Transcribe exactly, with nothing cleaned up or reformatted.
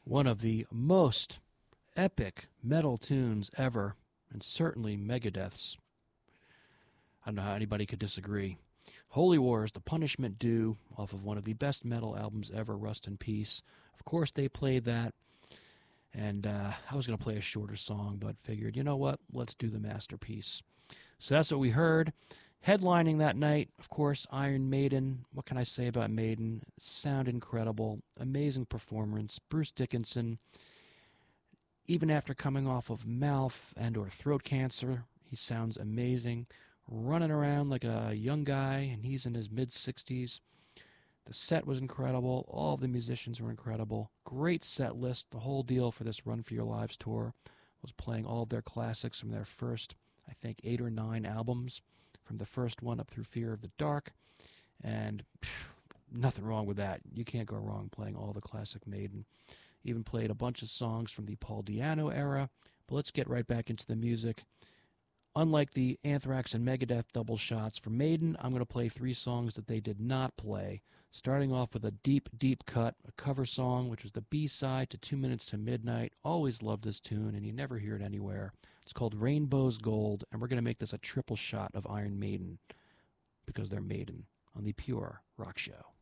One of the most epic metal tunes ever, and certainly Megadeth's. I don't know how anybody could disagree. Holy Wars, The Punishment Due, off of one of the best metal albums ever, Rust in Peace. Of course, they played that, and uh, I was going to play a shorter song, but figured, you know what, let's do the masterpiece. So that's what we heard. Headlining that night, of course, Iron Maiden. What can I say about Maiden? Sound incredible. Amazing performance. Bruce Dickinson, even after coming off of mouth and or throat cancer, he sounds amazing. Running around like a young guy, and he's in his mid-sixties. The set was incredible. All of the musicians were incredible. Great set list. The whole deal for this Run for Your Lives tour was playing all of their classics from their first, I think, eight or nine albums, from the first one up through Fear of the Dark. And phew, nothing wrong with that. You can't go wrong playing all the classic Maiden. Even played a bunch of songs from the Paul Di'Anno era. But let's get right back into the music. Unlike the Anthrax and Megadeth double shots for Maiden, I'm going to play three songs that they did not play. Starting off with a deep, deep cut, a cover song, which was the B-side to Two Minutes to Midnight. Always loved this tune, and you never hear it anywhere. It's called Rainbow's Gold, and we're going to make this a triple shot of Iron Maiden, because they're Maiden, on the Pure Rock Show.